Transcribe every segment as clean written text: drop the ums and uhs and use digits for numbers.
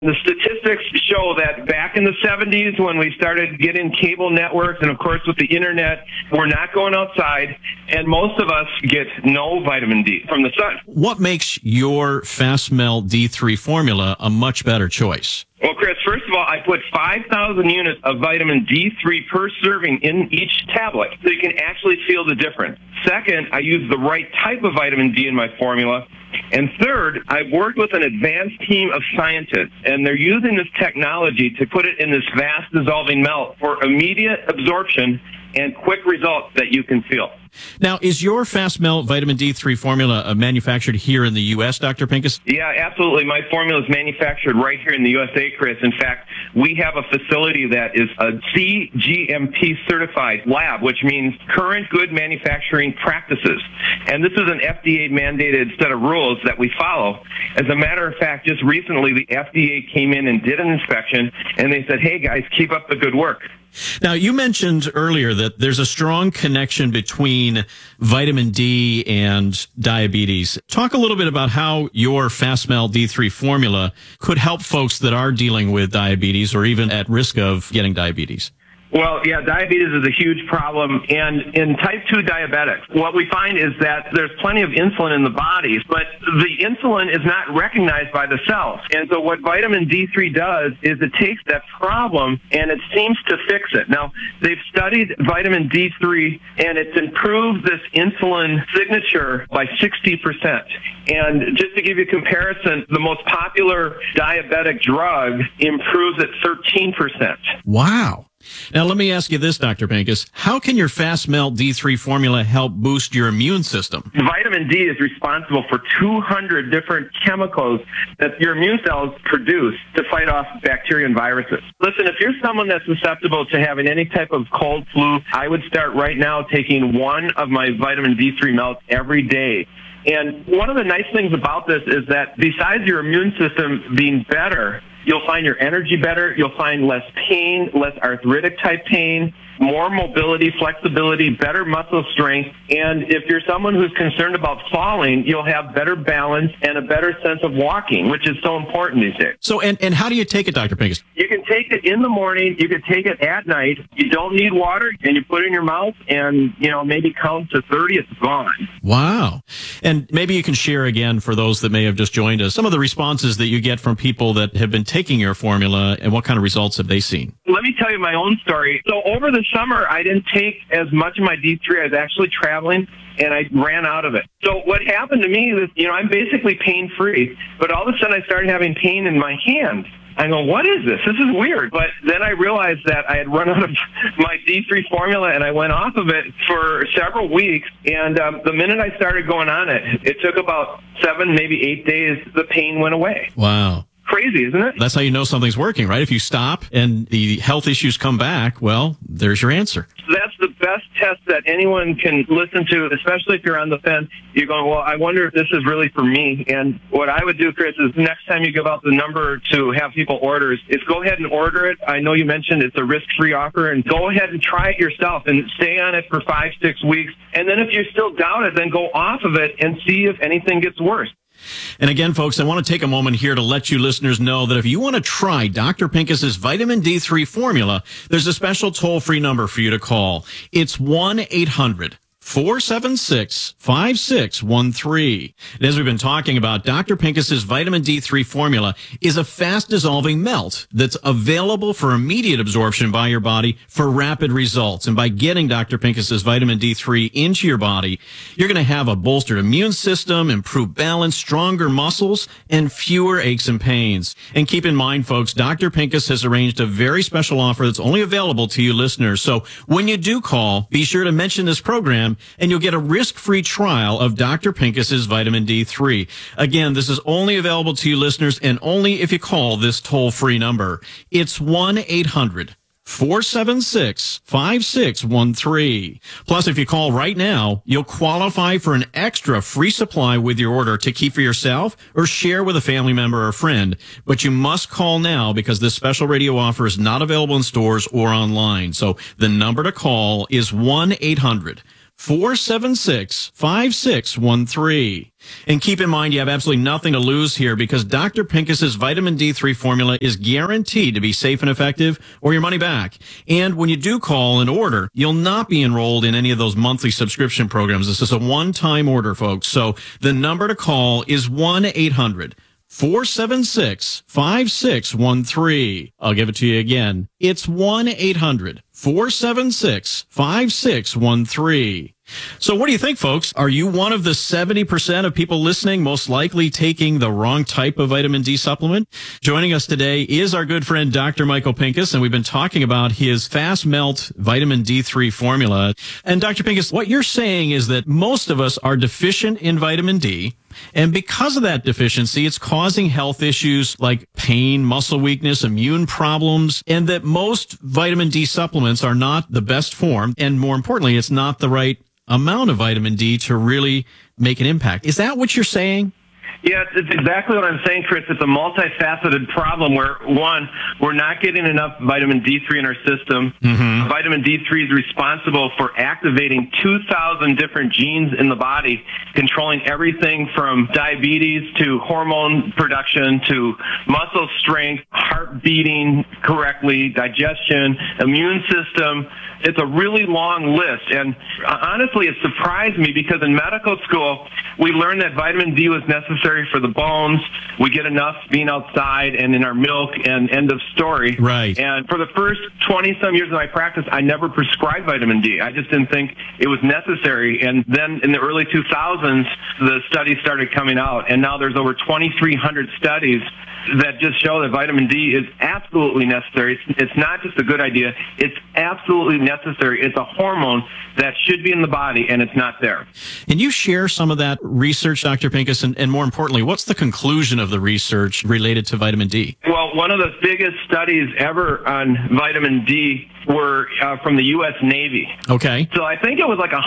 The statistics show that back in the 70s when we started getting cable networks and, of course, with the internet, we're not going outside, and most of us get no vitamin D from the sun. What makes your Fast Melt D3 formula a much better choice? Well, Chris, first of all, I put 5,000 units of vitamin D3 per serving in each tablet so you can actually feel the difference. Second, I use the right type of vitamin D in my formula. And third, I've worked with an advanced team of scientists, and they're using this technology to put it in this fast dissolving melt for immediate absorption and quick results that you can feel. Now, is your Fast Melt Vitamin D3 formula manufactured here in the U.S., Dr. Pincus? Yeah, absolutely. My formula is manufactured right here in the USA, Chris. In fact, we have a facility that is a CGMP certified lab, which means current good manufacturing practices. And this is an FDA mandated set of rules that we follow. As a matter of fact, just recently the FDA came in and did an inspection, and they said, hey guys, keep up the good work. Now, you mentioned earlier that there's a strong connection between vitamin D and diabetes. Talk a little bit about how your Fast Melt D3 formula could help folks that are dealing with diabetes or even at risk of getting diabetes. Well, yeah, diabetes is a huge problem. And in type 2 diabetics, what we find is that there's plenty of insulin in the body, but the insulin is not recognized by the cells. And so what vitamin D3 does is it takes that problem and it seems to fix it. Now, they've studied vitamin D3 and it's improved this insulin signature by 60%. And just to give you a comparison, the most popular diabetic drug improves it 13%. Wow. Now, let me ask you this, Dr. Pincus. How can your Fast Melt D3 formula help boost your immune system? Vitamin D is responsible for 200 different chemicals that your immune cells produce to fight off bacteria and viruses. Listen, if you're someone that's susceptible to having any type of cold, flu, I would start right now taking one of my vitamin D3 melts every day. And one of the nice things about this is that besides your immune system being better, you'll find your energy better, you'll find less pain, less arthritic type pain, more mobility, flexibility, better muscle strength. And if you're someone who's concerned about falling, you'll have better balance and a better sense of walking, which is so important these days. So, and how do you take it, Dr. Pincus? You can take it in the morning, you can take it at night. You don't need water, and you put it in your mouth and, maybe count to 30, it's gone. Wow. And maybe you can share again for those that may have just joined us, some of the responses that you get from people that have been taking your formula and what kind of results have they seen? Let me tell you my own story. So over the summer, I didn't take as much of my D3. I was actually traveling, and I ran out of it. So what happened to me is, I'm basically pain-free, but all of a sudden I started having pain in my hand. I go, what is this? This is weird. But then I realized that I had run out of my D3 formula, and I went off of it for several weeks. And the minute I started going on it, it took about 7, maybe 8 days, the pain went away. Wow. Crazy, isn't it? That's how you know something's working, right? If you stop and the health issues come back, well, there's your answer. That's the best test that anyone can listen to, especially if you're on the fence. You're going, well, I wonder if this is really for me. And what I would do, Chris, is next time you give out the number to have people order, is go ahead and order it. I know you mentioned it's a risk-free offer, and go ahead and try it yourself and stay on it for 5-6 weeks. And then if you still doubt it, then go off of it and see if anything gets worse. And again, folks, I want to take a moment here to let you listeners know that if you want to try Dr. Pincus's vitamin D3 formula, there's a special toll-free number for you to call. It's 1-800-476-5613. And as we've been talking about, Dr. Pincus's vitamin D3 formula is a fast-dissolving melt that's available for immediate absorption by your body for rapid results. And by getting Dr. Pincus's vitamin D3 into your body, you're going to have a bolstered immune system, improved balance, stronger muscles, and fewer aches and pains. And keep in mind, folks, Dr. Pincus has arranged a very special offer that's only available to you listeners. So when you do call, be sure to mention this program, and you'll get a risk-free trial of Dr. Pincus's vitamin D3. Again, this is only available to you listeners and only if you call this toll-free number. It's 1-800-476-5613. Plus, if you call right now, you'll qualify for an extra free supply with your order to keep for yourself or share with a family member or friend. But you must call now because this special radio offer is not available in stores or online. So the number to call is 1-800 476-5613. And keep in mind, you have absolutely nothing to lose here because Dr. Pincus's vitamin D3 formula is guaranteed to be safe and effective or your money back. And when you do call and order, you'll not be enrolled in any of those monthly subscription programs. This is a one-time order, folks. So the number to call is 1-800-476-5613. I'll give it to you again. It's 1-800-476-5613. So what do you think, folks? Are you one of the 70% of people listening most likely taking the wrong type of vitamin D supplement? Joining us today is our good friend, Dr. Michael Pincus, and we've been talking about his Fast Melt vitamin D3 formula. And Dr. Pincus, what you're saying is that most of us are deficient in vitamin D, and because of that deficiency, it's causing health issues like pain, muscle weakness, immune problems, and that most vitamin D supplements are not the best form, and more importantly, it's not the right amount of vitamin D to really make an impact. Is that what you're saying? Yeah, it's exactly what I'm saying, Chris. It's a multifaceted problem where, one, we're not getting enough vitamin D3 in our system. Mm-hmm. Vitamin D3 is responsible for activating 2,000 different genes in the body, controlling everything from diabetes to hormone production to muscle strength, heart beating correctly, digestion, immune system. It's a really long list. And honestly, it surprised me because in medical school, we learned that vitamin D was necessary for the bones. We get enough being outside and in our milk, and end of story. Right. And for the first 20-some years of my practice, I never prescribed vitamin D. I just didn't think it was necessary. And then in the early 2000s, the studies started coming out. And now there's over 2,300 studies that just show that vitamin D is absolutely necessary. It's not just a good idea. It's absolutely necessary. It's a hormone that should be in the body, and it's not there. And you share some of that research, Dr. Pincus, and more importantly, what's the conclusion of the research related to vitamin D? Well, one of the biggest studies ever on vitamin D were from the U.S. Navy. Okay. So I think it was like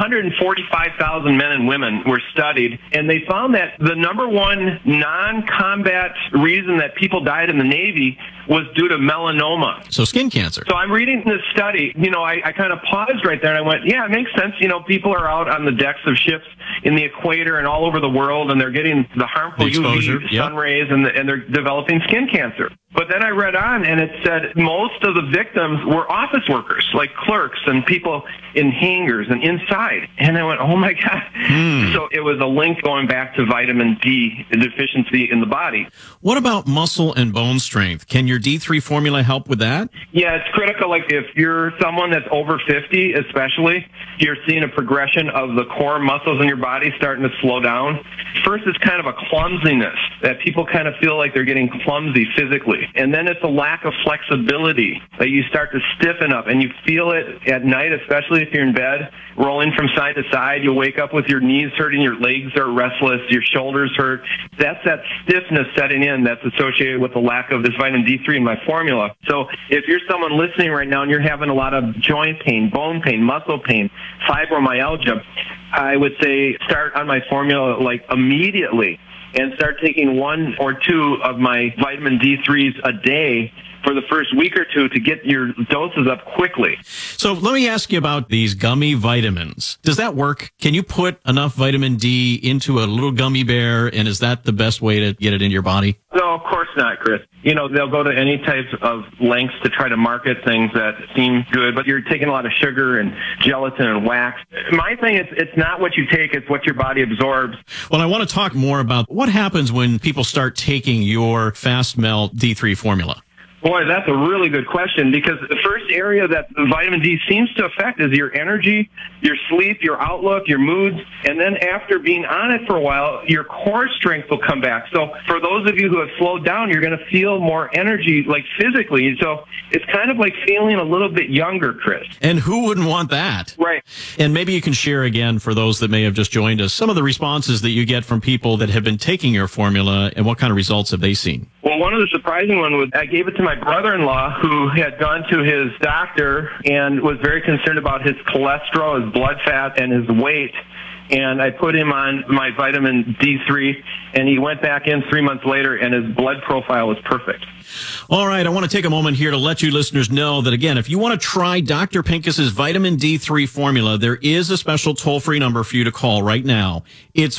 145,000 men and women were studied, and they found that the number one non-combat reason that people died in the Navy was due to melanoma. So skin cancer. So I'm reading this study, I kind of paused right there and I went, yeah, it makes sense. People are out on the decks of ships in the equator and all over the world, and they're getting the harmful UV sun rays, and they're developing skin cancer. But then I read on, and it said most of the victims were office workers, like clerks and people in hangars and inside. And I went, oh, my God. So it was a link going back to vitamin D deficiency in the body. What about muscle and bone strength? Can your D3 formula help with that? Yeah, it's critical. Like if you're someone that's over 50, especially, you're seeing a progression of the core muscles in your body starting to slow down. First, it's kind of a clumsiness that people kind of feel like they're getting clumsy physically. And then it's a lack of flexibility that you start to stiffen up, and you feel it at night, especially if you're in bed, rolling from side to side. You'll wake up with your knees hurting, your legs are restless, your shoulders hurt. That's that stiffness setting in that's associated with the lack of this vitamin D3 in my formula. So if you're someone listening right now and you're having a lot of joint pain, bone pain, muscle pain, fibromyalgia, I would say start on my formula like immediately and start taking 1 or 2 of my vitamin D3s a day for the first week or two to get your doses up quickly. So let me ask you about these gummy vitamins. Does that work? Can you put enough vitamin D into a little gummy bear, and is that the best way to get it into your body? No, of course not, Chris. They'll go to any types of lengths to try to market things that seem good, but you're taking a lot of sugar and gelatin and wax. My thing is, it's not what you take, it's what your body absorbs. Well, I want to talk more about what happens when people start taking your Fast Melt D3 formula. Boy, that's a really good question, because the first area that vitamin D seems to affect is your energy, your sleep, your outlook, your moods, and then after being on it for a while, your core strength will come back. So for those of you who have slowed down, you're going to feel more energy, like physically. So it's kind of like feeling a little bit younger, Chris. And who wouldn't want that? Right. And maybe you can share again, for those that may have just joined us, some of the responses that you get from people that have been taking your formula, and what kind of results have they seen? Well, one of the surprising ones was I gave it to my brother-in-law, who had gone to his doctor and was very concerned about his cholesterol, his blood fat, and his weight. and I put him on my vitamin D3, and he went back in 3 months later, and his blood profile was perfect. All right, I want to take a moment here to let you listeners know that, again, if you want to try Dr. Pincus's vitamin D3 formula, there is a special toll-free number for you to call right now. It's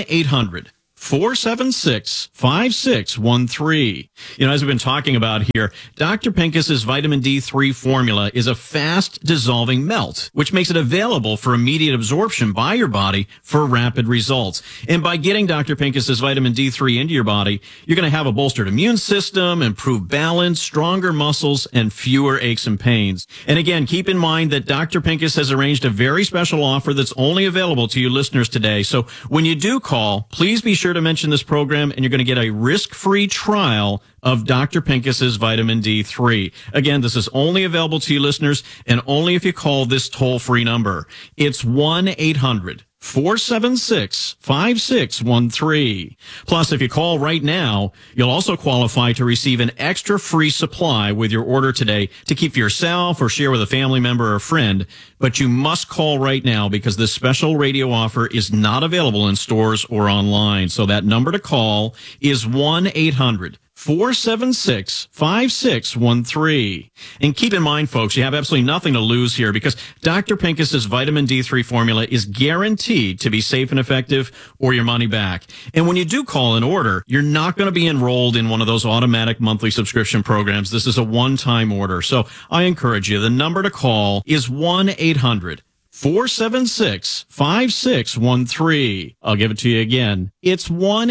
1-800-476-5613. You know, as we've been talking about here, Dr. Pincus's vitamin D3 formula is a fast dissolving melt, which makes it available for immediate absorption by your body for rapid results. And by getting Dr. Pincus's vitamin D3 into your body, you're going to have a bolstered immune system, improved balance, stronger muscles, and fewer aches and pains. And again, keep in mind that Dr. Pincus has arranged a very special offer that's only available to you listeners today. So when you do call, please be sure to mention this program, and you're going to get a risk-free trial of Dr. Pincus's vitamin D3. Again, this is only available to you listeners, and only if you call this toll-free number. It's 1-800-476-5613. Plus, if you call right now, you'll also qualify to receive an extra free supply with your order today to keep for yourself or share with a family member or friend. But you must call right now because this special radio offer is not available in stores or online. So that number to call is 1-800-476-5613. And keep in mind, folks, you have absolutely nothing to lose here because Dr. Pincus's vitamin D3 formula is guaranteed to be safe and effective or your money back. And when you do call an order, you're not going to be enrolled in one of those automatic monthly subscription programs. This is a one-time order. So I encourage you, the number to call is 1-800-476-5613. I'll give it to you again. It's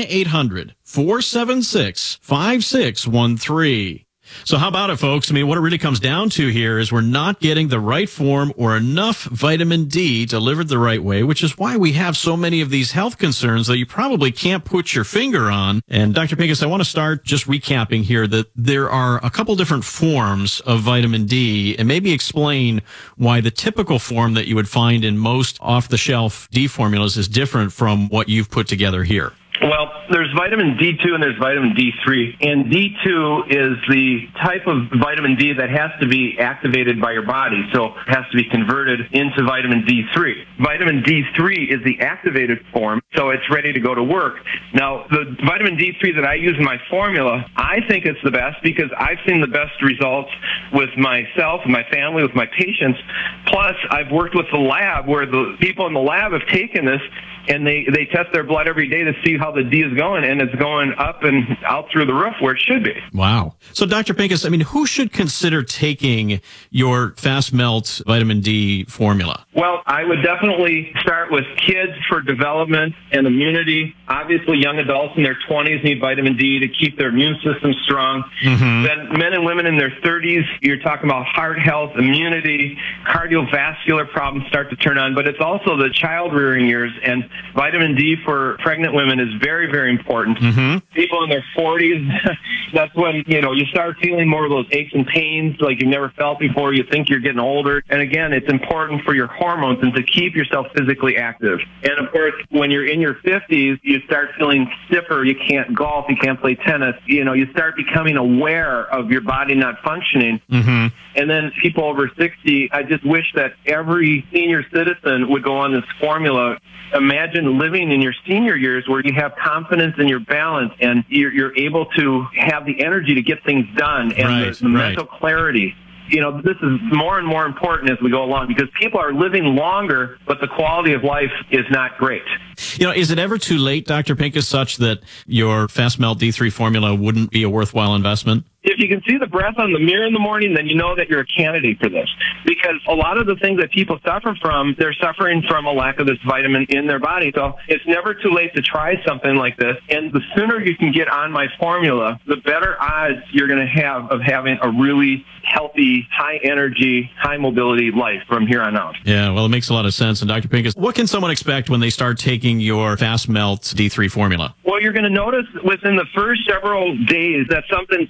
1-800-476-5613. So how about it, folks? I mean, what it really comes down to here is we're not getting the right form or enough vitamin D delivered the right way, which is why we have so many of these health concerns that you probably can't put your finger on. And Dr. Pincus, I want to start just recapping here that there are a couple different forms of vitamin D, and maybe explain why the typical form that you would find in most off-the-shelf D formulas is different from what you've put together here. Well, there's vitamin D2 and there's vitamin D3. And D2 is the type of vitamin D that has to be activated by your body, so it has to be converted into vitamin D3. Vitamin D3 is the activated form, so it's ready to go to work. Now, the vitamin D3 that I use in my formula, I think it's the best because I've seen the best results with myself and my family, with my patients. Plus, I've worked with the lab where the people in the lab have taken this and they test their blood every day to see how the D is going, and it's going up and out through the roof where it should be. Wow. So, Dr. Pincus, I mean, who should consider taking your Fast Melt vitamin D formula? Well, I would definitely start with kids for development and immunity. Obviously, young adults in their 20s need vitamin D to keep their immune system strong. Mm-hmm. Then men and women in their 30s, you're talking about heart health, immunity, cardiovascular problems start to turn on, but it's also the child-rearing years, and vitamin D for pregnant women is very, very important. Mm-hmm. People in their 40s, that's when, you start feeling more of those aches and pains like you've never felt before. You think you're getting older. And again, it's important for your hormones and to keep yourself physically active. And of course, when you're in your 50s, you start feeling stiffer. You can't golf. You can't play tennis. You start becoming aware of your body not functioning. Mm-hmm. And then people over 60, I just wish that every senior citizen would go on this formula. Imagine living in your senior years where you have confidence in your balance and you're able to have the energy to get things done and the mental clarity. This is more and more important as we go along because people are living longer, but the quality of life is not great. Is it ever too late, Dr. Pincus, such that your Fast Melt D3 formula wouldn't be a worthwhile investment? If you can see the breath on the mirror in the morning, then you know that you're a candidate for this. Because a lot of the things that people suffer from, they're suffering from a lack of this vitamin in their body. So it's never too late to try something like this. And the sooner you can get on my formula, the better odds you're going to have of having a really healthy, high-energy, high-mobility life from here on out. Yeah, well, it makes a lot of sense. And Dr. Pincus, what can someone expect when they start taking your Fast Melt D3 formula? Well, you're going to notice within the first several days that something's changed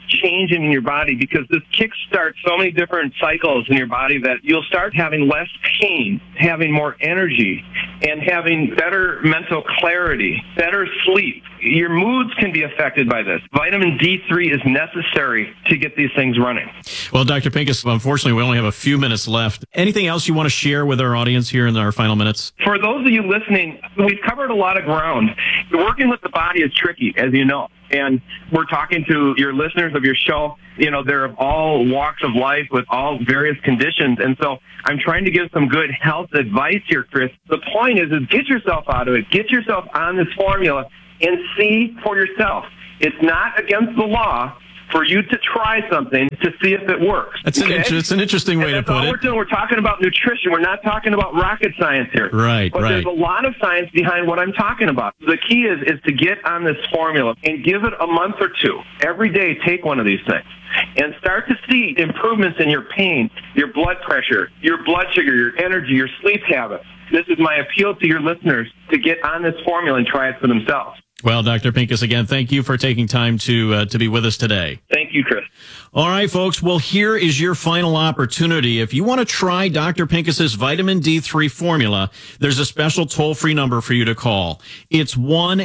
changing in your body because this kickstarts so many different cycles in your body that you'll start having less pain, having more energy, and having better mental clarity, better sleep. Your moods can be affected by this. Vitamin D3 is necessary to get these things running. Well, Dr. Pincus, unfortunately, we only have a few minutes left. Anything else you want to share with our audience here in our final minutes? For those of you listening, we've covered a lot of ground. Working with the body is tricky, as you know. And we're talking to your listeners of your show. You know, they're of all walks of life with all various conditions. And so I'm trying to give some good health advice here, Chris. The point is get yourself out of it. Get yourself on this formula and see for yourself. It's not against the law for you to try something to see if it works. It's an interesting way to put it. We're doing. We're talking about nutrition. We're not talking about rocket science here. Right, but there's a lot of science behind what I'm talking about. The key is to get on this formula and give it a month or two. Every day, take one of these things and start to see improvements in your pain, your blood pressure, your blood sugar, your energy, your sleep habits. This is my appeal to your listeners to get on this formula and try it for themselves. Well, Dr. Pincus, again, thank you for taking time to be with us today. Thank you, Chris. All right, folks. Well, here is your final opportunity. If you want to try Dr. Pincus's vitamin D3 formula, there's a special toll-free number for you to call. It's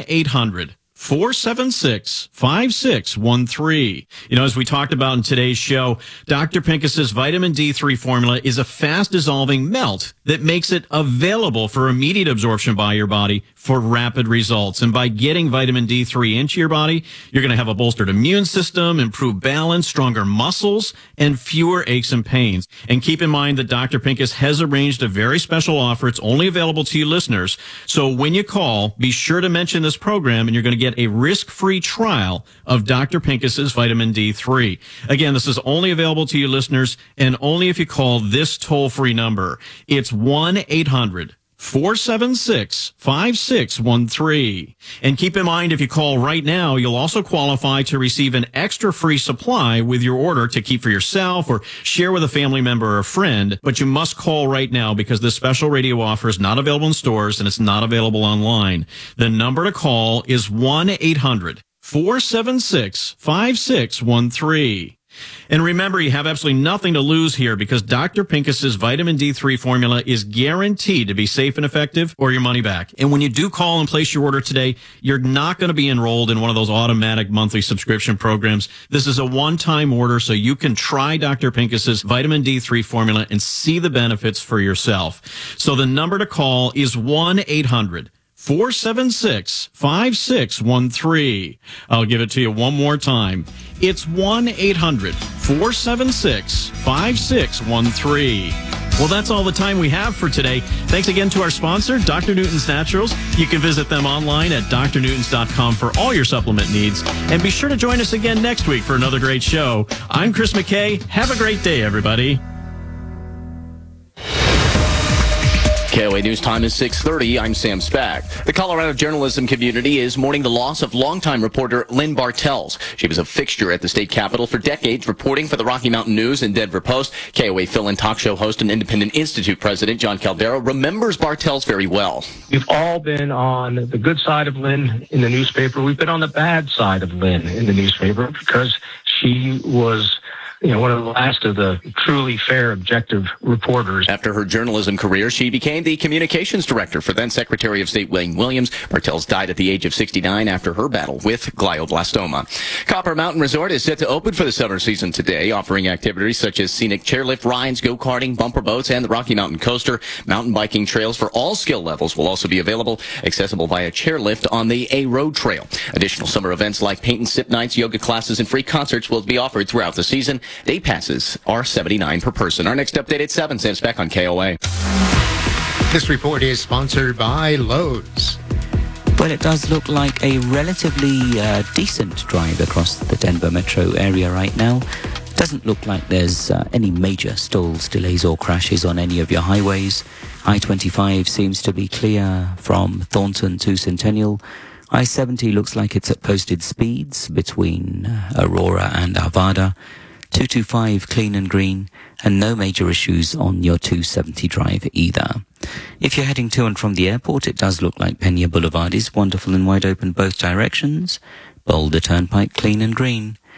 1-800-476-5613. You know, as we talked about in today's show, Dr. Pincus's vitamin D3 formula is a fast-dissolving melt that makes it available for immediate absorption by your body for rapid results. And by getting vitamin D3 into your body, you're going to have a bolstered immune system, improved balance, stronger muscles, and fewer aches and pains. And keep in mind that Dr. Pincus has arranged a very special offer. It's only available to you listeners. So when you call, be sure to mention this program, and you're going to get a risk-free trial of Dr. Pincus's vitamin D3. Again, this is only available to you listeners, and only if you call this toll-free number. It's 1-800-476-5613. And keep in mind, if you call right now, you'll also qualify to receive an extra free supply with your order to keep for yourself or share with a family member or a friend. But you must call right now because this special radio offer is not available in stores and it's not available online. The number to call is 1-800-476-5613. And remember, you have absolutely nothing to lose here because Dr. Pincus's vitamin D3 formula is guaranteed to be safe and effective or your money back. And when you do call and place your order today, you're not going to be enrolled in one of those automatic monthly subscription programs. This is a one-time order so you can try Dr. Pincus's vitamin D3 formula and see the benefits for yourself. So the number to call is 1-800-476-5613. I'll give it to you one more time. It's 1-800-476-5613. Well, that's all the time we have for today. Thanks again to our sponsor, Dr. Newton's Naturals. You can visit them online at drnewtons.com for all your supplement needs. And be sure to join us again next week for another great show. I'm Chris McKay. Have a great day, everybody. KOA News Time is 6:30. I'm Sam Spack. The Colorado journalism community is mourning the loss of longtime reporter Lynn Bartels. She was a fixture at the state capitol for decades, reporting for the Rocky Mountain News and Denver Post. KOA fill-in talk show host and Independent Institute president John Caldero remembers Bartels very well. We've all been on the good side of Lynn in the newspaper. We've been on the bad side of Lynn in the newspaper because she was one of the last of the truly fair, objective reporters. After her journalism career, she became the communications director for then Secretary of State Wayne Williams. Bartels died at the age of 69 after her battle with glioblastoma. Copper Mountain Resort is set to open for the summer season today, offering activities such as scenic chairlift rides, go-karting, bumper boats, and the Rocky Mountain Coaster. Mountain biking trails for all skill levels will also be available, accessible via chairlift on the A Road Trail. Additional summer events like paint and sip nights, yoga classes, and free concerts will be offered throughout the season. Day passes are $79 per person. Our next update at 7. Sam's back on KOA. This report is sponsored by Lowe's. Well, it does look like a relatively decent drive across the Denver metro area right now. Doesn't look like there's any major stalls, delays or crashes on any of your highways. I-25 seems to be clear from Thornton to Centennial. I-70 looks like it's at posted speeds between Aurora and Arvada. 225 clean and green, and no major issues on your 270 drive either. If you're heading to and from the airport, it does look like Pena Boulevard is wonderful and wide open both directions. Boulder Turnpike clean and green.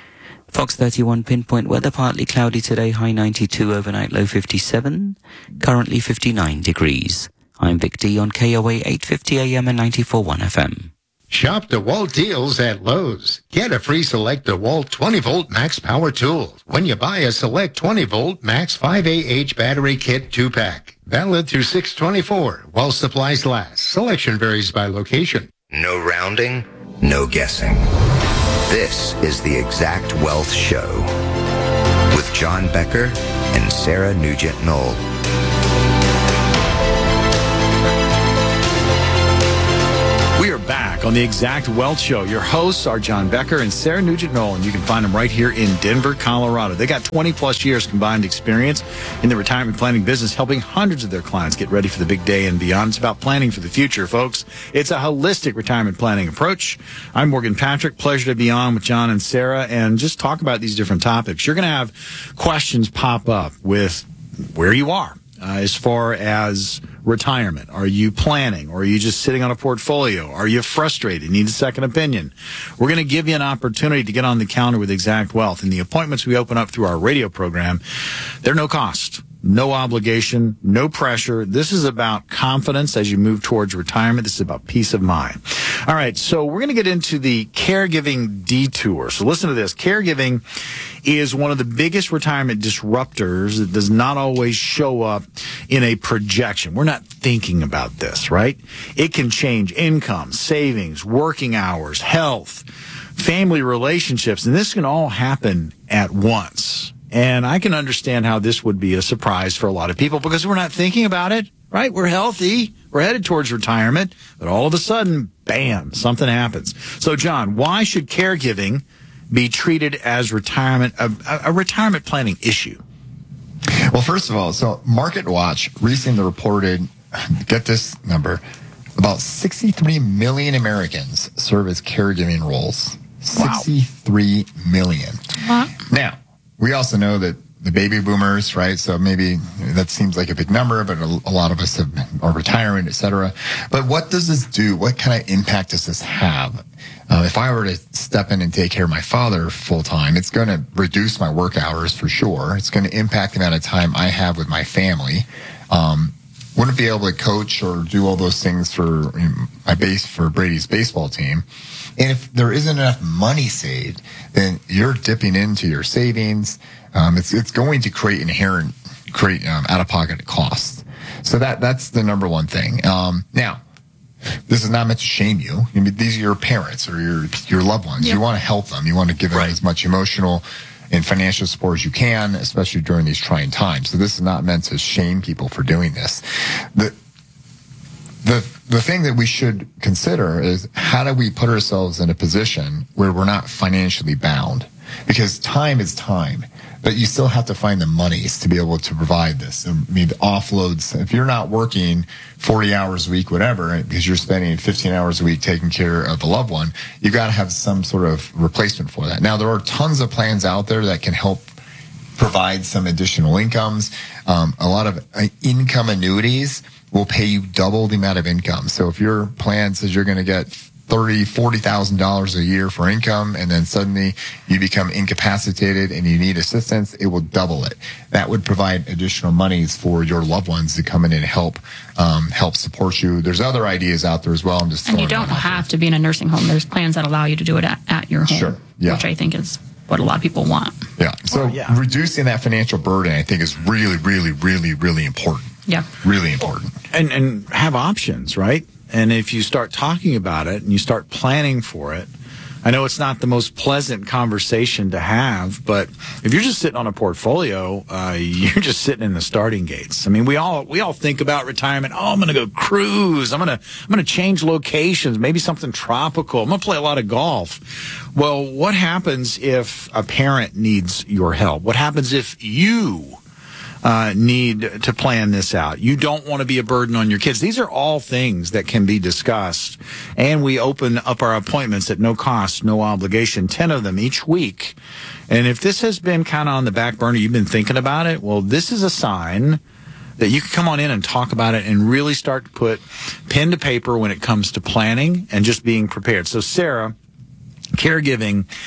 Fox 31 pinpoint weather, partly cloudy today, high 92, overnight low 57, currently 59 degrees. I'm Vic D on KOA 850 AM and 94.1 FM. Shop DeWalt deals at Lowe's. Get a free Select DeWalt 20-volt max power tool when you buy a Select 20-volt max 5AH battery kit 2-pack. Valid through 6/24 while supplies last. Selection varies by location. No rounding, no guessing. This is the Exact Wealth Show with John Becker and Sarah Nugent-Knoll. We are back on the Exact Wealth Show. Your hosts are John Becker and Sarah Nugent-Knoll, and you can find them right here in Denver, Colorado. They got 20-plus years combined experience in the retirement planning business, helping hundreds of their clients get ready for the big day and beyond. It's about planning for the future, folks. It's a holistic retirement planning approach. I'm Morgan Patrick. Pleasure to be on with John and Sarah and just talk about these different topics. You're going to have questions pop up with where you are. As far as retirement, are you planning or are you just sitting on a portfolio? Are you frustrated? Need a second opinion? We're going to give you an opportunity to get on the calendar with Exact Wealth. And the appointments we open up through our radio program, they're no cost, no obligation, no pressure. This is about confidence as you move towards retirement. This is about peace of mind. All right, so we're going to get into the caregiving detour. So listen to this. Caregiving is one of the biggest retirement disruptors that does not always show up in a projection. We're not thinking about this, right? It can change income, savings, working hours, health, family relationships, and this can all happen at once. And I can understand how this would be a surprise for a lot of people because we're not thinking about it, right? We're healthy. We're headed towards retirement, but all of a sudden, bam, something happens. So, John, why should caregiving be treated as retirement, a retirement planning issue? Well, first of all, so MarketWatch recently reported, get this number, about 63 million Americans serve as caregiving roles. Wow. 63 million. Wow. Now, we also know that the baby boomers, right? So maybe that seems like a big number, but a lot of us are retiring, et cetera. But what does this do? What kind of impact does this have? If I were to step in and take care of my father full time, it's going to reduce my work hours for sure. It's going to impact the amount of time I have with my family. Wouldn't be able to coach or do all those things for for Brady's baseball team. And if there isn't enough money saved, then you're dipping into your savings. It's going to create out-of-pocket costs. So that's the number one thing. Now, this is not meant to shame you. I mean, these are your parents or your loved ones. Yep. You want to help them. You want to give them as much emotional and financial support as you can, especially during these trying times. So this is not meant to shame people for doing this. The thing that we should consider is how do we put ourselves in a position where we're not financially bound? Because time is time, but you still have to find the monies to be able to provide this. I mean, the offloads, if you're not working 40 hours a week, whatever, because you're spending 15 hours a week taking care of a loved one, you got to have some sort of replacement for that. Now, there are tons of plans out there that can help provide some additional incomes. A lot of income annuities will pay you double the amount of income. So if your plan says you're going to get $40,000 a year for income, and then suddenly you become incapacitated and you need assistance, it will double it. That would provide additional monies for your loved ones to come in and help support you. There's other ideas out there as well. And you don't have to be in a nursing home. There's plans that allow you to do it at your home, sure. Yeah. Which I think is what a lot of people want. Yeah. So reducing that financial burden, I think, is really, really, really, really important. Yeah. Really important. And have options, right? And if you start talking about it and you start planning for it, I know it's not the most pleasant conversation to have, but if you're just sitting on a portfolio, you're just sitting in the starting gates. I mean, we all think about retirement. Oh, I'm going to go cruise. I'm going to change locations, maybe something tropical. I'm going to play a lot of golf. Well, what happens if a parent needs your help? What happens if you need to plan this out? You don't want to be a burden on your kids. These are all things that can be discussed. And we open up our appointments at no cost, no obligation, 10 of them each week. And if this has been kind of on the back burner, you've been thinking about it, well, this is a sign that you can come on in and talk about it and really start to put pen to paper when it comes to planning and just being prepared. So, Sarah, caregiving,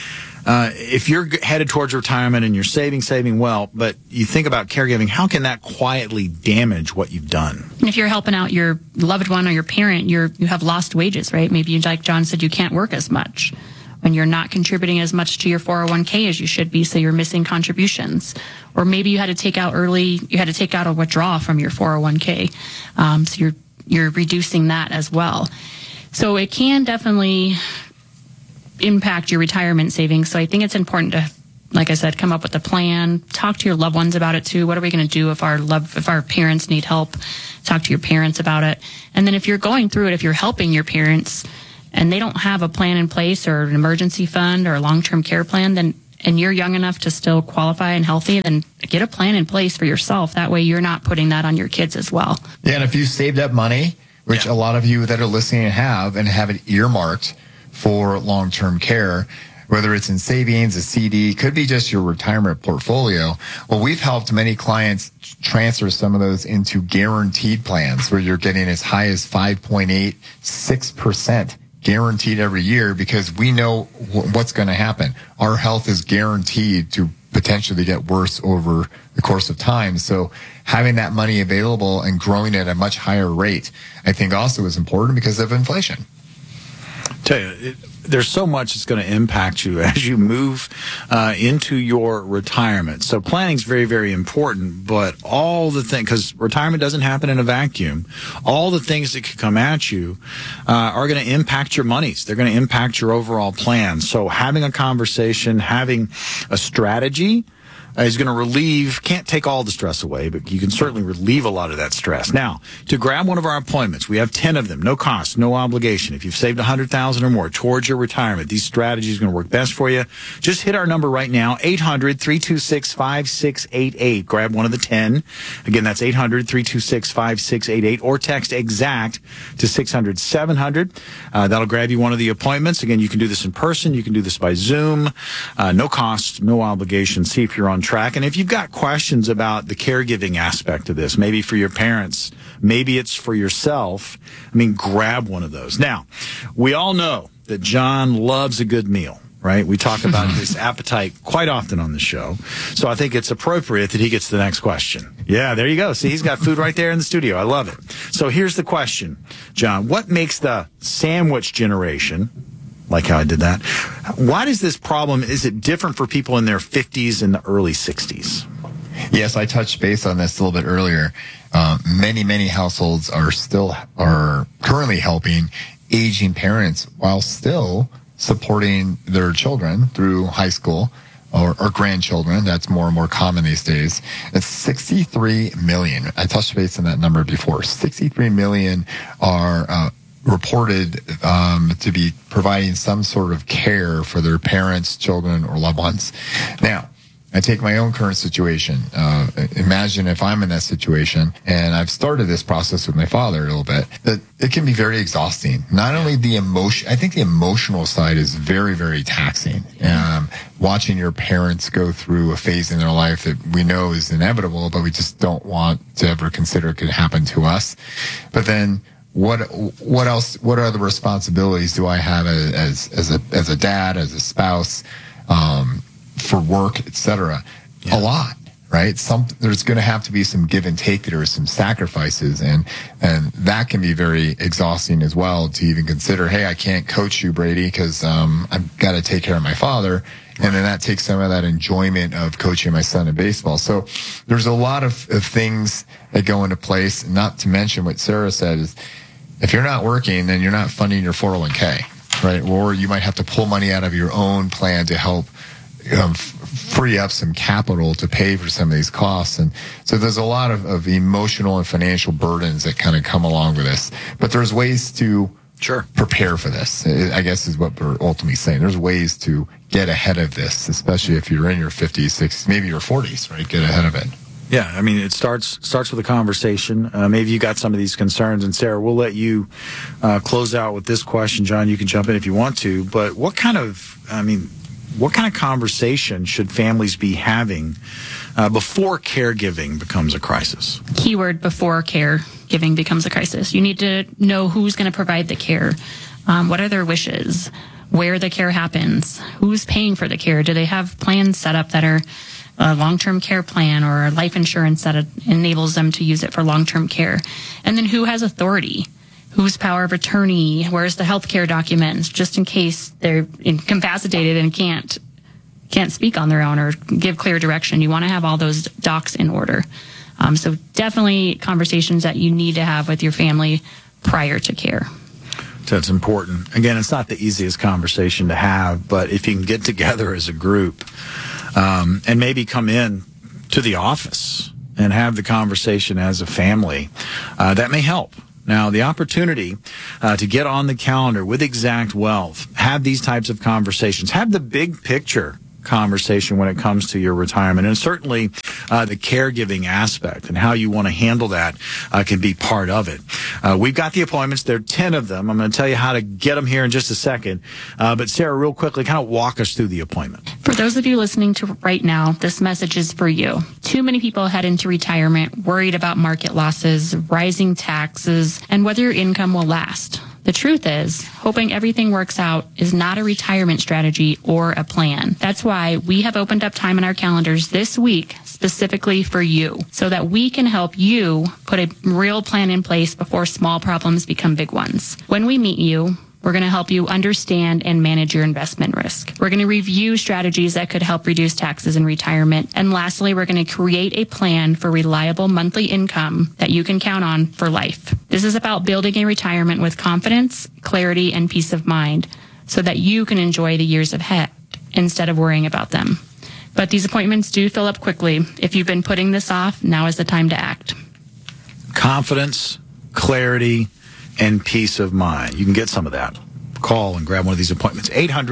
if you're headed towards retirement and you're saving well, but you think about caregiving, how can that quietly damage what you've done? And if you're helping out your loved one or your parent, you have lost wages, right? Maybe, like John said, you can't work as much. When you're not contributing as much to your 401k as you should be, so you're missing contributions. Or maybe you had to take out a withdrawal from your 401k. So you're reducing that as well. So it can definitely impact your retirement savings. So I think it's important to, like I said, come up with a plan, talk to your loved ones about it too. What are we going to do if our parents need help? Talk to your parents about it. And then if you're going through it, if you're helping your parents and they don't have a plan in place or an emergency fund or a long-term care plan, then and you're young enough to still qualify and healthy, then get a plan in place for yourself. That way you're not putting that on your kids as well. Yeah, and if you saved up money, which a lot of you that are listening have it earmarked for long-term care, whether it's in savings, a CD, could be just your retirement portfolio. Well, we've helped many clients transfer some of those into guaranteed plans where you're getting as high as 5.86% guaranteed every year, because we know what's going to happen. Our health is guaranteed to potentially get worse over the course of time. So having that money available and growing at a much higher rate, I think also is important because of inflation. Tell you, there's so much that's going to impact you as you move into your retirement. So planning is very, very important, but all the things, because retirement doesn't happen in a vacuum, all the things that could come at you are going to impact your monies. They're going to impact your overall plan. So having a conversation, having a strategy is going to can't take all the stress away, but you can certainly relieve a lot of that stress. Now, to grab one of our appointments, we have 10 of them, no cost, no obligation. If you've saved $100,000 or more towards your retirement, these strategies are going to work best for you. Just hit our number right now, 800-326-5688. Grab one of the 10. Again, that's 800-326-5688, or text EXACT to 600-700. That'll grab you one of the appointments. Again, you can do this in person. You can do this by Zoom. No cost, no obligation. See if you're on track. And if you've got questions about the caregiving aspect of this, maybe for your parents, maybe it's for yourself, grab one of those. Now, we all know that John loves a good meal, right? We talk about his appetite quite often on the show. So I think it's appropriate that he gets the next question. Yeah, there you go. See, he's got food right there in the studio. I love it. So here's the question, John. What makes the sandwich generation, like how I did that, why does this problem, is it different for people in their 50s and the early 60s? Yes, I touched base on this a little bit earlier. Many households are currently helping aging parents while still supporting their children through high school or grandchildren. That's more and more common these days. It's 63 million. I touched base on that number before. 63 million are reported to be providing some sort of care for their parents, children, or loved ones. Now, I take my own current situation. Imagine if I'm in that situation, and I've started this process with my father a little bit, that it can be very exhausting. Not only the emotion, I think the emotional side is very, very taxing. Watching your parents go through a phase in their life that we know is inevitable, but we just don't want to ever consider it could happen to us. But then, what else? What other responsibilities do I have as a dad, as a spouse, for work, etc.? Yeah. A lot, right? There's going to have to be some give and take. There are some sacrifices, and that can be very exhausting as well to even consider. Hey, I can't coach you, Brady, because I've got to take care of my father. And then that takes some of that enjoyment of coaching my son in baseball. So there's a lot of things that go into place, not to mention what Sarah said is, if you're not working, then you're not funding your 401k, right? Or you might have to pull money out of your own plan to help free up some capital to pay for some of these costs. And so there's a lot of emotional and financial burdens that kind of come along with this. But there's ways to prepare for this, I guess is what we're ultimately saying. There's ways to get ahead of this, especially if you're in your 50s, 60s, maybe your 40s, right? Get ahead of it. Yeah, it starts with a conversation. Maybe you got some of these concerns, and Sarah, we'll let you close out with this question. John, you can jump in if you want to. But what kind of conversation should families be having before caregiving becomes a crisis? Keyword: before caregiving becomes a crisis. You need to know who's going to provide the care. What are their wishes? where the care happens, who's paying for the care. Do they have plans set up that are a long-term care plan or a life insurance that enables them to use it for long-term care? And then who has authority? Whose power of attorney? Where's the health care documents, just in case they're incapacitated and can't speak on their own or give clear direction? You want to have all those docs in order. So definitely conversations that you need to have with your family prior to care. That's important. Again, it's not the easiest conversation to have, but if you can get together as a group and maybe come in to the office and have the conversation as a family, that may help. Now, the opportunity to get on the calendar with Exact Wealth, have these types of conversations, have the big picture conversation when it comes to your retirement, and certainly the caregiving aspect and how you want to handle that can be part of it. We've got the appointments. There are 10 of them. I'm going to tell you how to get them here in just a second. But Sarah, real quickly, kind of walk us through the appointment. For those of you listening to right now, this message is for you. Too many people head into retirement worried about market losses, rising taxes, and whether your income will last. The truth is, hoping everything works out is not a retirement strategy or a plan. That's why we have opened up time in our calendars this week specifically for you, so that we can help you put a real plan in place before small problems become big ones. When we meet you, we're going to help you understand and manage your investment risk. We're going to review strategies that could help reduce taxes in retirement. And lastly, we're going to create a plan for reliable monthly income that you can count on for life. This is about building a retirement with confidence, clarity, and peace of mind so that you can enjoy the years ahead instead of worrying about them. But these appointments do fill up quickly. If you've been putting this off, now is the time to act. Confidence, clarity, and peace of mind. You can get some of that. Call and grab one of these appointments.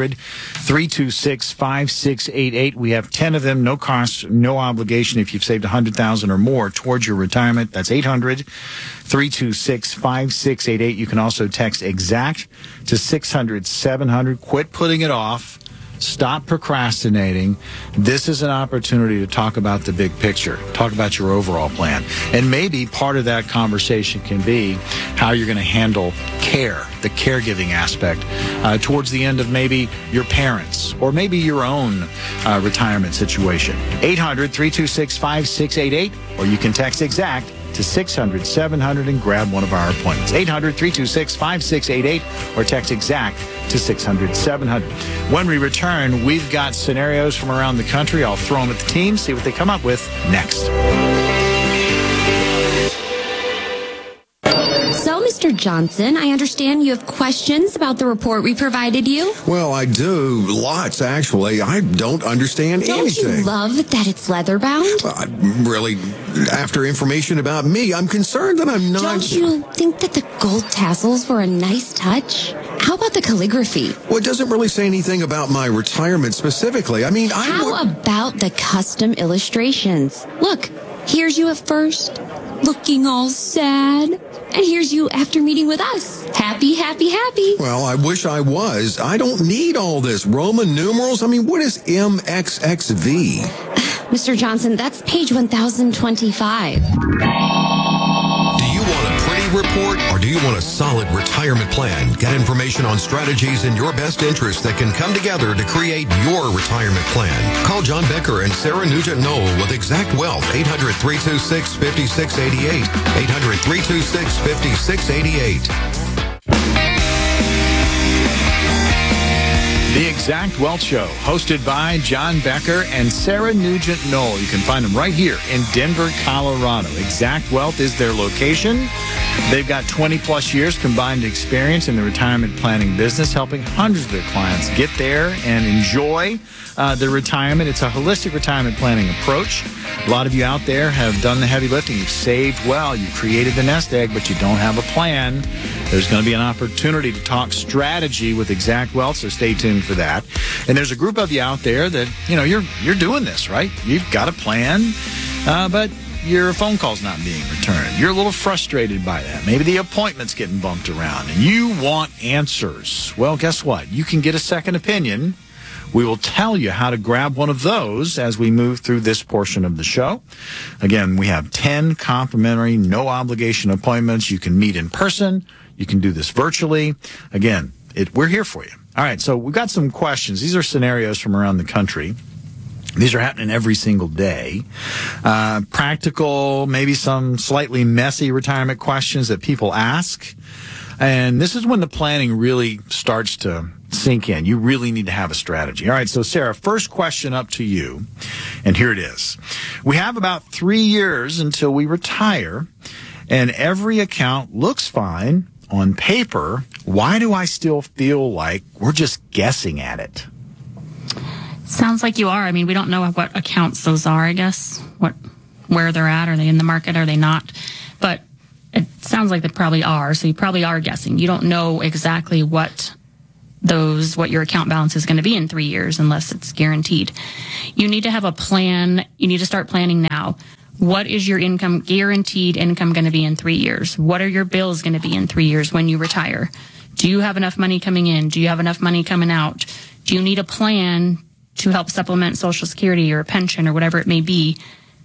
800-326-5688. We have 10 of them, no cost, no obligation if you've saved $100,000 or more towards your retirement. That's 800-326-5688. You can also text EXACT to 600-700. Quit putting it off. Stop procrastinating. This is an opportunity to talk about the big picture, talk about your overall plan. And maybe part of that conversation can be how you're going to handle care, the caregiving aspect, towards the end of maybe your parents or maybe your own retirement situation. 800-326-5688, or you can text EXACT to 600-700 and grab one of our appointments. 800-326-5688 or text EXACT to 600-700. When we return, we've got scenarios from around the country. I'll throw them at the team, see what they come up with next. So, Mr. Johnson, I understand you have questions about the report we provided you? Well, I do. Lots, actually. I don't understand anything. Don't you love that it's leather-bound? Really, after information about me, I'm concerned that I'm not... Don't you think that the gold tassels were a nice touch? How about the calligraphy? Well, it doesn't really say anything about my retirement specifically. I mean, How about the custom illustrations? Look, here's you at first, looking all sad. And here's you after meeting with us. Happy, happy, happy. Well, I wish I was. I don't need all this Roman numerals. I mean, what is MXXV? Mr. Johnson, that's page 1025. Do you want a pretty report or do you want a solid retirement plan? Get information on strategies in your best interest that can come together to create your retirement plan. Call John Becker and Sarah Nugent-Knoll with Exact Wealth, 800-326-5688, 800-326-5688. The Exact Wealth Show, hosted by John Becker and Sarah Nugent-Knoll. You can find them right here in Denver, Colorado. Exact Wealth is their location. They've got 20-plus years combined experience in the retirement planning business, helping hundreds of their clients get there and enjoy their retirement. It's a holistic retirement planning approach. A lot of you out there have done the heavy lifting. You've saved well. You've created the nest egg, but you don't have a plan. There's going to be an opportunity to talk strategy with Exact Wealth, so stay tuned for that. And there's a group of you out there that, you're doing this, right? You've got a plan, but your phone call's not being returned. You're a little frustrated by that. Maybe the appointment's getting bumped around, and you want answers. Well, guess what? You can get a second opinion. We will tell you how to grab one of those as we move through this portion of the show. Again, we have 10 complimentary, no obligation appointments. You can meet in person. You can do this virtually. Again, we're here for you. All right, so we've got some questions. These are scenarios from around the country. These are happening every single day. Practical, maybe some slightly messy retirement questions that people ask. And this is when the planning really starts to sink in. You really need to have a strategy. All right, so Sarah, first question up to you. And here it is. We have about 3 years until we retire, and every account looks fine on paper. Why do I still feel like we're just guessing at it? Sounds like you are. I mean, we don't know what accounts those are, I guess, where they're at. Are they in the market? Are they not? But it sounds like they probably are. So you probably are guessing. You don't know exactly what your account balance is going to be in 3 years unless it's guaranteed. You need to have a plan. You need to start planning now. What is your guaranteed income going to be in 3 years? What are your bills going to be in 3 years when you retire? Do you have enough money coming in? Do you have enough money coming out? Do you need a plan to help supplement Social Security or a pension or whatever it may be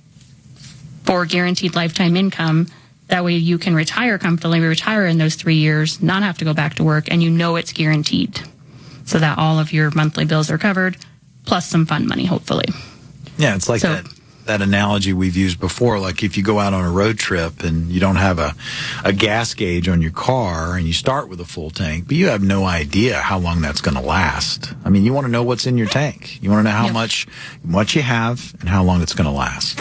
for guaranteed lifetime income? That way you can retire comfortably, retire in those 3 years, not have to go back to work, and you know it's guaranteed so that all of your monthly bills are covered, plus some fun money, hopefully. Yeah, it's like that analogy we've used before. Like if you go out on a road trip and you don't have a gas gauge on your car and you start with a full tank, but you have no idea how long that's going to last. I mean, you want to know what's in your tank. You want to know how much you have and how long it's going to last.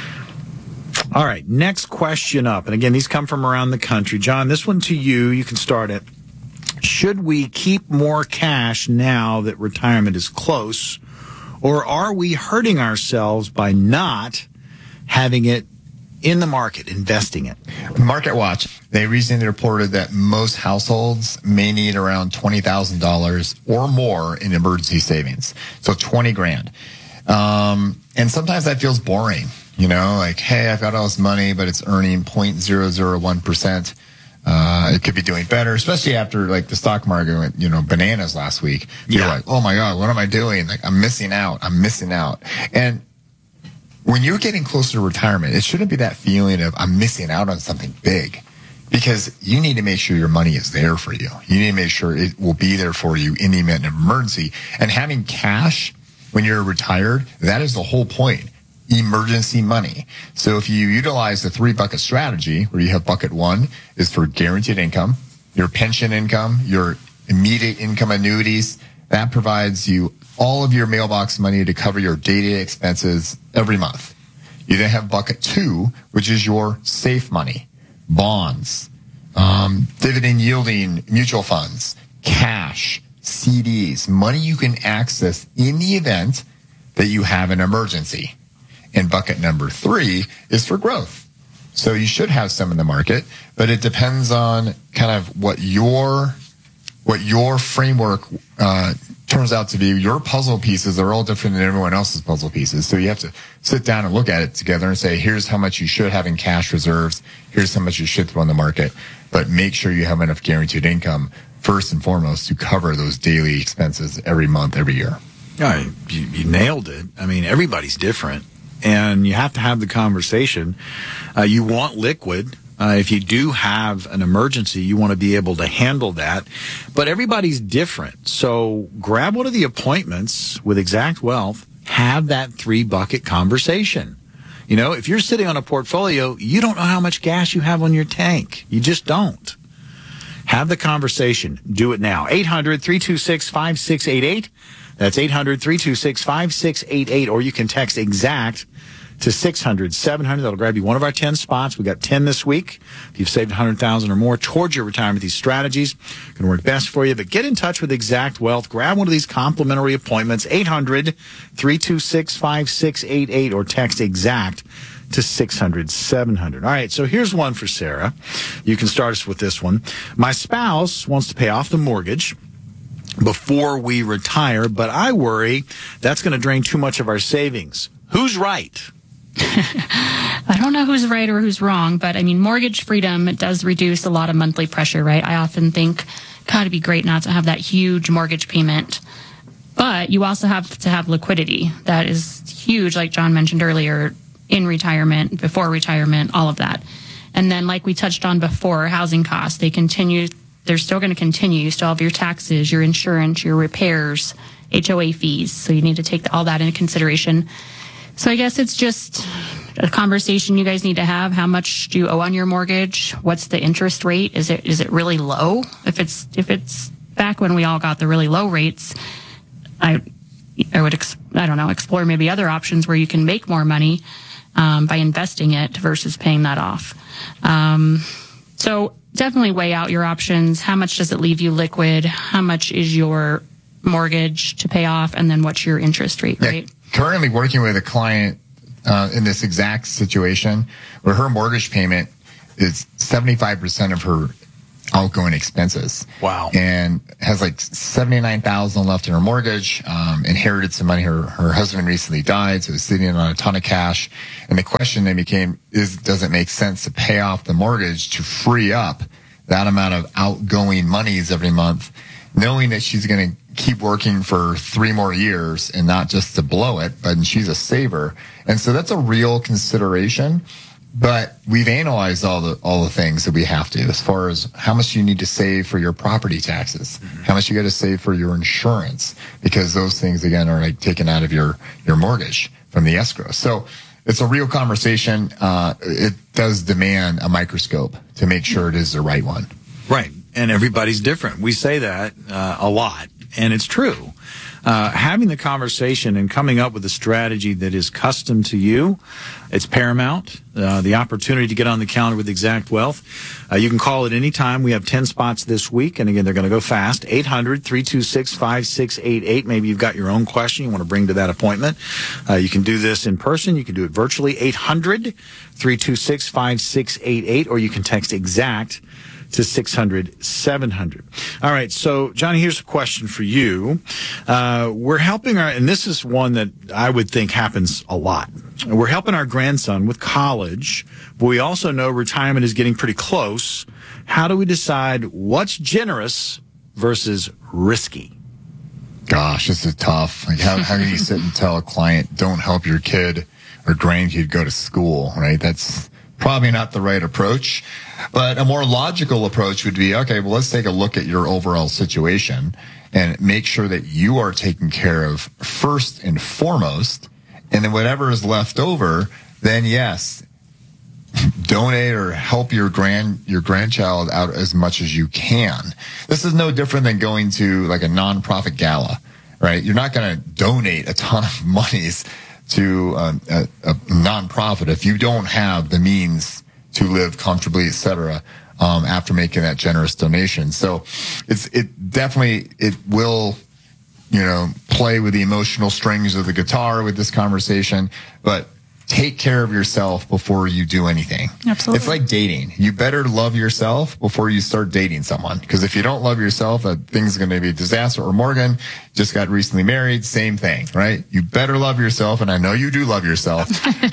All right, next question up. And again, these come from around the country. John, this one to you. You can start it. Should we keep more cash now that retirement is close, or are we hurting ourselves by not having it in the market, investing it? Market Watch, they recently reported that most households may need around $20,000 or more in emergency savings. So 20 grand. And sometimes that feels boring. You know, like, hey, I've got all this money, but it's earning 0.001%. It could be doing better, especially after like the stock market went, bananas last week. You're like, oh my God, what am I doing? Like, I'm missing out. And when you're getting closer to retirement, it shouldn't be that feeling of I'm missing out on something big, because you need to make sure your money is there for you. You need to make sure it will be there for you in the event of emergency. And having cash when you're retired, that is the whole point. Emergency money. So if you utilize the 3-bucket strategy, where you have bucket 1 is for guaranteed income, your pension income, your immediate income annuities, that provides you all of your mailbox money to cover your day-to-day expenses every month. You then have bucket 2, which is your safe money, bonds, dividend yielding mutual funds, cash, CDs, money you can access in the event that you have an emergency. And bucket number 3 is for growth. So you should have some in the market, but it depends on kind of what your framework turns out to be. Your puzzle pieces are all different than everyone else's puzzle pieces. So you have to sit down and look at it together and say, here's how much you should have in cash reserves. Here's how much you should throw in the market. But make sure you have enough guaranteed income first and foremost to cover those daily expenses every month, every year. Yeah, you nailed it. I mean, everybody's different. And you have to have the conversation. You want liquid. If you do have an emergency, you want to be able to handle that. But everybody's different. So grab one of the appointments with Exact Wealth. Have that 3-bucket conversation. You know, if you're sitting on a portfolio, you don't know how much gas you have on your tank. You just don't. Have the conversation. Do it now. 800-326-5688. That's 800-326-5688, or you can text EXACT to 600-700. That'll grab you one of our 10 spots. We got 10 this week. If you've saved $100,000 or more towards your retirement, these strategies can work best for you. But get in touch with Exact Wealth. Grab one of these complimentary appointments, 800-326-5688, or text EXACT to 600-700. All right, so here's one for Sarah. You can start us with this one. My spouse wants to pay off the mortgage before we retire, but I worry that's going to drain too much of our savings. Who's right? I don't know who's right or who's wrong, but I mean, mortgage freedom does reduce a lot of monthly pressure, right? I often think, God, it'd be great not to have that huge mortgage payment. But you also have to have liquidity. That is huge, like John mentioned earlier, in retirement, before retirement, all of that. And then, like we touched on before, housing costs, they they're still going to continue. You still have your taxes, your insurance, your repairs, HOA fees. So you need to take all that into consideration. So I guess it's just a conversation you guys need to have. How much do you owe on your mortgage? What's the interest rate? Is it really low? If it's back when we all got the really low rates, I would explore maybe other options where you can make more money by investing it versus paying that off. So definitely weigh out your options. How much does it leave you liquid? How much is your mortgage to pay off? And then what's your interest rate, right? Currently working with a client in this exact situation where her mortgage payment is 75% of her outgoing expenses. Wow. And has like $79,000 left in her mortgage, inherited some money. Her husband recently died, so was sitting on a ton of cash. And the question then became, does it make sense to pay off the mortgage to free up that amount of outgoing monies every month, knowing that she's going to keep working for 3 more years and not just to blow it, but she's a saver. And so that's a real consideration. But we've analyzed all the things that we have to, as far as how much you need to save for your property taxes, how much you got to save for your insurance, because those things again are like taken out of your mortgage from the escrow. So it's a real conversation. It does demand a microscope to make sure it is the right one. Right. And everybody's different. We say that a lot, and it's true. Having the conversation and coming up with a strategy that is custom to you, it's paramount. The opportunity to get on the calendar with Exact Wealth. You can call at any time. We have 10 spots this week, and again, they're going to go fast. 800-326-5688. Maybe you've got your own question you want to bring to that appointment. You can do this in person. You can do it virtually. 800-326-5688, or you can text EXACT to 600-700. All right, so Johnny, here's a question for you. We're helping and this is one that I would think happens a lot. We're helping our grandson with college, but we also know retirement is getting pretty close. How do we decide what's generous versus risky? Gosh, this is tough. Like how can you sit and tell a client, don't help your kid or grandkid go to school, right? That's probably not the right approach. But a more logical approach would be, okay, well, let's take a look at your overall situation and make sure that you are taken care of first and foremost. And then whatever is left over, then yes, donate or help your grandchild out as much as you can. This is no different than going to like a nonprofit gala, right? You're not going to donate a ton of monies to a nonprofit if you don't have the means to live comfortably, et cetera, after making that generous donation. So it will, play with the emotional strings of the guitar with this conversation, but take care of yourself before you do anything. Absolutely. It's like dating. You better love yourself before you start dating someone. Because if you don't love yourself, that thing's going to be a disaster. Or Morgan just got recently married, same thing, right? You better love yourself, and I know you do love yourself,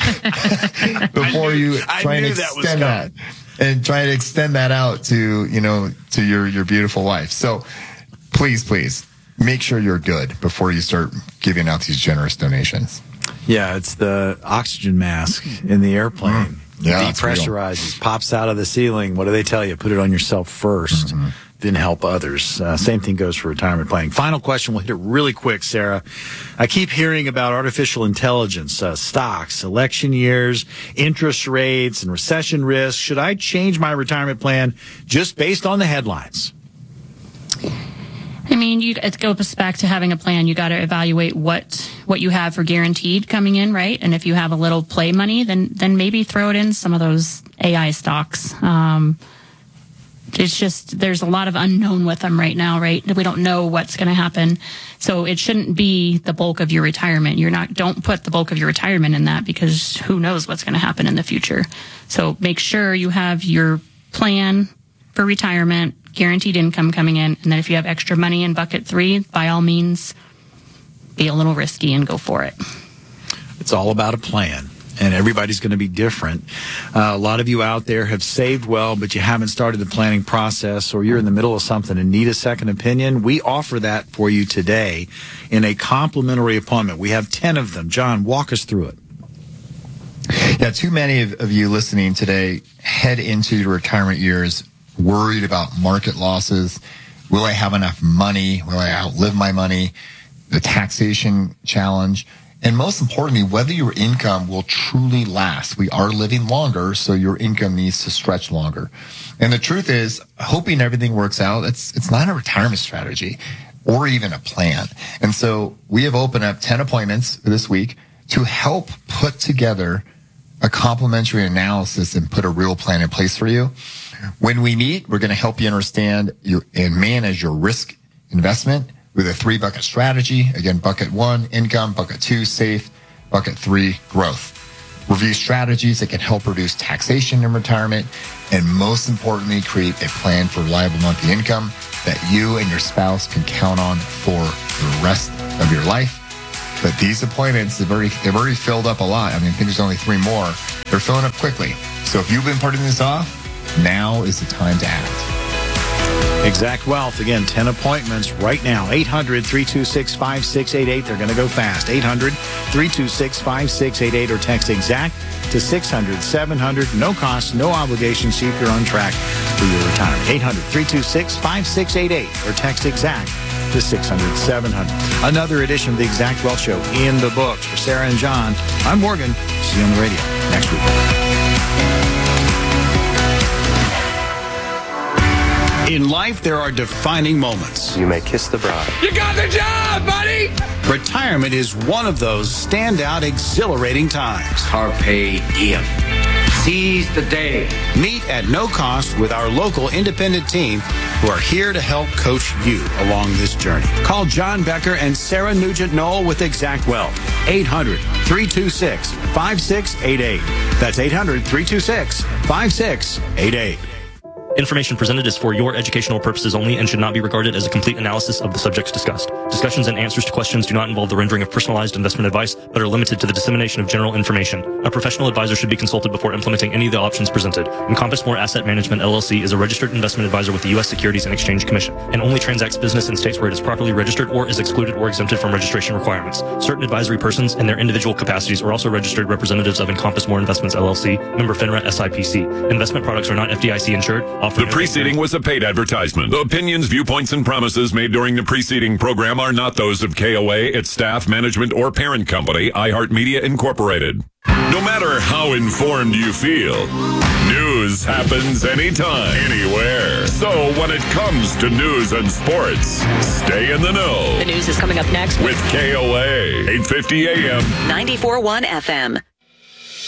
before you try and extend that. And try to extend that out to, to your beautiful wife. So please, make sure you're good before you start giving out these generous donations. Yeah, it's the oxygen mask in the airplane. Yeah, depressurizes, pops out of the ceiling. What do they tell you? Put it on yourself first, then help others. Same thing goes for retirement planning. Final question. We'll hit it really quick, Sarah. I keep hearing about artificial intelligence, stocks, election years, interest rates, and recession risk. Should I change my retirement plan just based on the headlines? I mean, it goes back to having a plan. You got to evaluate what you have for guaranteed coming in, right? And if you have a little play money, then maybe throw it in some of those AI stocks. It's just, there's a lot of unknown with them right now, right? We don't know what's going to happen. So it shouldn't be the bulk of your retirement. Don't put the bulk of your retirement in that, because who knows what's going to happen in the future. So make sure you have your plan for retirement, guaranteed income coming in, and then if you have extra money in bucket 3, by all means, be a little risky and go for it. It's all about a plan, and everybody's going to be different. A lot of you out there have saved well, but you haven't started the planning process, or you're in the middle of something and need a second opinion. We offer that for you today in a complimentary appointment. We have 10 of them. John, walk us through it. Yeah, too many of you listening today head into your retirement years worried about market losses. Will I have enough money? Will I outlive my money? The taxation challenge. And most importantly, whether your income will truly last. We are living longer, so your income needs to stretch longer. And the truth is, hoping everything works out, it's not a retirement strategy or even a plan. And so we have opened up 10 appointments this week to help put together a complimentary analysis and put a real plan in place for you. When we meet, we're going to help you understand and manage your risk investment with a 3-bucket strategy. Again, bucket 1, income, bucket 2, safe, bucket 3, growth. Review strategies that can help reduce taxation in retirement, and most importantly, create a plan for reliable monthly income that you and your spouse can count on for the rest of your life. But these appointments, they've already filled up a lot. I mean, I think there's only 3 more. They're filling up quickly. So if you've been putting this off, now is the time to act. Exact Wealth, again, 10 appointments right now. 800-326-5688. They're going to go fast. 800-326-5688 or text exact to 600-700. No cost, no obligation. See if you're on track for your retirement. 800-326-5688 or text exact to 600-700. Another edition of the Exact Wealth Show in the books. For Sarah and John, I'm Morgan. See you on the radio next week. In life, there are defining moments. You may kiss the bride. You got the job, buddy! Retirement is one of those standout, exhilarating times. Carpe diem. Seize the day. Meet at no cost with our local independent team who are here to help coach you along this journey. Call John Becker and Sarah Nugent-Knoll with Exact Wealth. 800-326-5688. That's 800-326-5688. Information presented is for your educational purposes only and should not be regarded as a complete analysis of the subjects discussed. Discussions and answers to questions do not involve the rendering of personalized investment advice, but are limited to the dissemination of general information. A professional advisor should be consulted before implementing any of the options presented. Encompass More Asset Management, LLC is a registered investment advisor with the U.S. Securities and Exchange Commission and only transacts business in states where it is properly registered or is excluded or exempted from registration requirements. Certain advisory persons in their individual capacities are also registered representatives of Encompass More Investments, LLC, member FINRA SIPC. Investment products are not FDIC insured. The preceding was a paid advertisement. The opinions, viewpoints, and promises made during the preceding program are not those of KOA, its staff, management, or parent company, iHeartMedia Incorporated. No matter how informed you feel, news happens anytime, anywhere. So when it comes to news and sports, stay in the know. The news is coming up next with KOA, 850 AM, 94.1 FM.